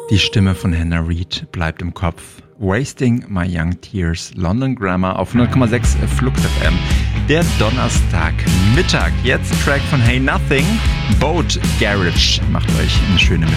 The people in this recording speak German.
Die Stimme von Hannah Reid bleibt im Kopf. Wasting My Young Tears, London Grammar auf 100,6 Flux FM. Der Donnerstagmittag. Jetzt Track von Hey Nothing, Boat Garage. Macht euch eine schöne